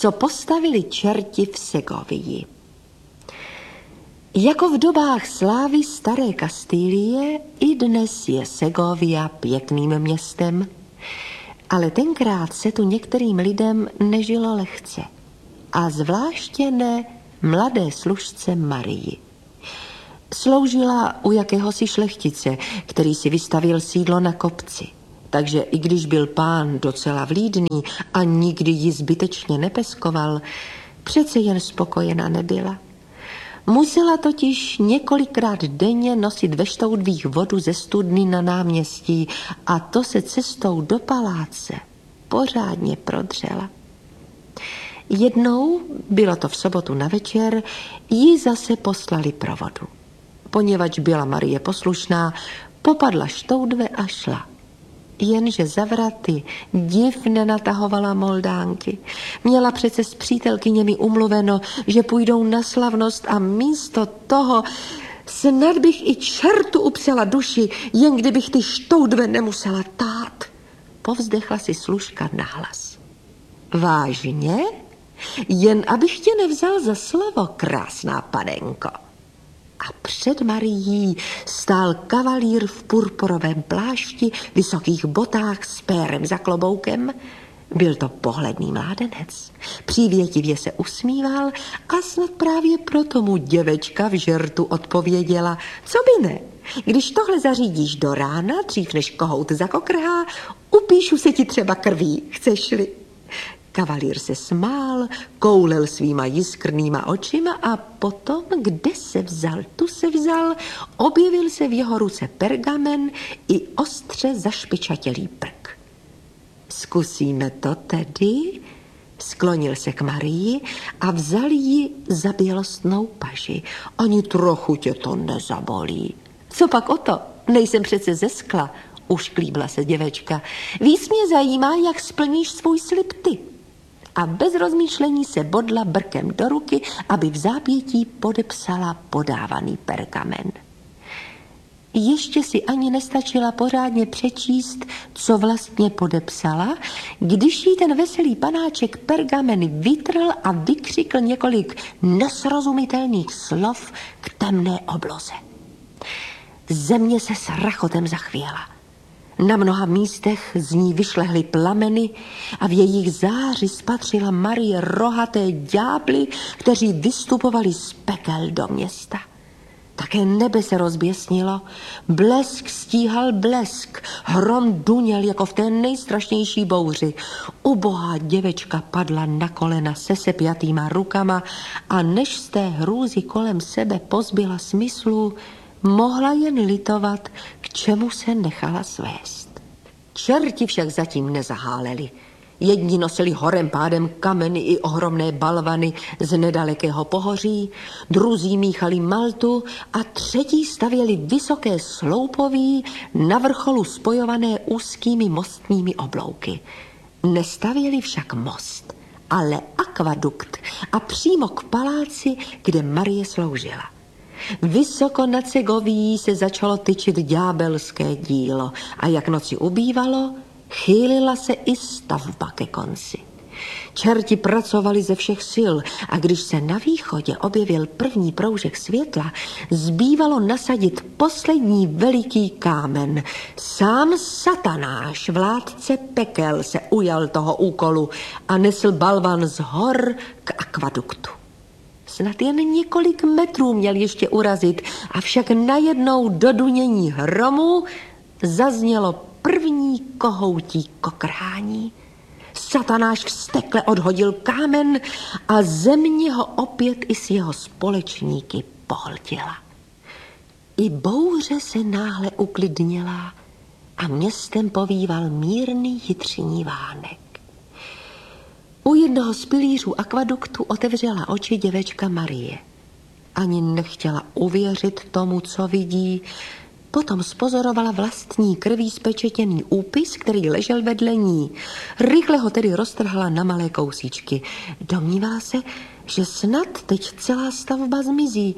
co postavili čerti v Segovii. Jako v dobách slávy staré Kastýlie i dnes je Segovia pěkným městem, ale tenkrát se tu některým lidem nežilo lehce a zvláště ne mladé služce Marii. Sloužila u jakéhosi šlechtice, který si vystavil sídlo na kopci. Takže i když byl pán docela vlídný a nikdy ji zbytečně nepeskoval, přece jen spokojená nebyla. Musela totiž několikrát denně nosit ve štoudvích vodu ze studny na náměstí a to se cestou do paláce pořádně prodřela. Jednou, bylo to v sobotu na večer, ji zase poslali pro vodu. Poněvadž byla Marie poslušná, popadla štoudve a šla. Jenže za vraty div nenatahovala Moldánky. Měla přece s přítelkyněmi umluveno, že půjdou na slavnost a místo toho snad bych i čertu upsala duši, jen kdybych ty štoudve nemusela tát. Povzdechla si služka nahlas. Vážně? Jen abych tě nevzal za slovo, krásná panenko. A před Marií stál kavalír v purpurovém plášti, vysokých botách s pérem za kloboukem. Byl to pohledný mládenec. Přívětivě se usmíval a snad právě proto mu děvečka v žertu odpověděla. Co by ne? Když tohle zařídíš do rána, dřív než kohout zakokrhá, upíšu se ti třeba krví, chceš-li? Kavalír se smál, koulel svýma jiskrnýma očima a potom, kde se vzal, tu se vzal, objevil se v jeho ruce pergamen i ostře zašpičatělý prk. Zkusíme to tedy? Sklonil se k Marii a vzal ji za bělostnou paži. Ani trochu tě to nezabolí. Co pak o to? Nejsem přece ze skla, ušklíbla se děvečka. Víc mě zajímá, jak splníš svůj slib ty. A bez rozmýšlení se bodla brkem do ruky, aby v zápětí podepsala podávaný pergamen. Ještě si ani nestačila pořádně přečíst, co vlastně podepsala, když jí ten veselý panáček pergamen vytrhl a vykřikl několik nesrozumitelných slov k temné obloze. Země se s rachotem zachvěla. Na mnoha místech z ní vyšlehly plameny a v jejich záři spatřila Marie rohaté ďábly, kteří vystupovali z pekel do města. Také nebe se rozběsnilo, blesk stíhal blesk, hrom duněl jako v té nejstrašnější bouři. Ubohá děvečka padla na kolena se sepjatýma rukama a než z té hrůzy kolem sebe pozbyla smyslu, mohla jen litovat, k čemu se nechala svést. Čerti však zatím nezaháleli. Jedni nosili horem pádem kameny i ohromné balvany z nedalekého pohoří, druzí míchali maltu a třetí stavěli vysoké sloupoví na vrcholu spojované úzkými mostními oblouky. Nestavěli však most, ale akvadukt a přímo k paláci, kde Marie sloužila. Vysoko nad Segovií se začalo tyčit ďábelské dílo a jak noci ubývalo, chýlila se i stavba ke konci. Čerti pracovali ze všech sil a když se na východě objevil první proužek světla, zbývalo nasadit poslední veliký kámen. Sám Satanáš, vládce pekel, se ujal toho úkolu a nesl balvan z hor k akvaduktu. Snad jen několik metrů měl ještě urazit, avšak najednou do dunění hromu zaznělo první kohoutí kokrhání. Satanáš vztekle odhodil kámen a země ho opět i s jeho společníky pohltila. I bouře se náhle uklidnila a městem povýval mírný jitřiní vánek. U jednoho z pilířů akvaduktu otevřela oči děvečka Marie. Ani nechtěla uvěřit tomu, co vidí. Potom spozorovala vlastní krví spečetěný úpis, který ležel vedle ní. Rychle ho tedy roztrhla na malé kousíčky. Domnívala se, že snad teď celá stavba zmizí.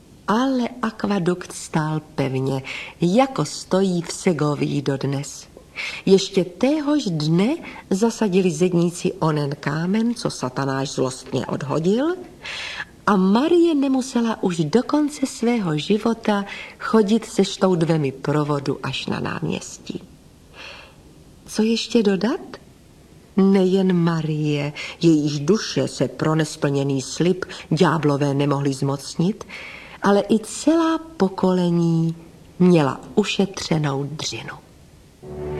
Ale akvadukt stál pevně, jako stojí v Segovii dodnes. Ještě téhož dne zasadili zedníci onen kámen, co Satanáš zlostně odhodil, a Marie nemusela už do konce svého života chodit se štoudvemi provodu až na náměstí. Co ještě dodat? Nejen Marie, jejíž duše se pro nesplněný slib ďáblové nemohli zmocnit, ale i celá pokolení měla ušetřenou dřinu.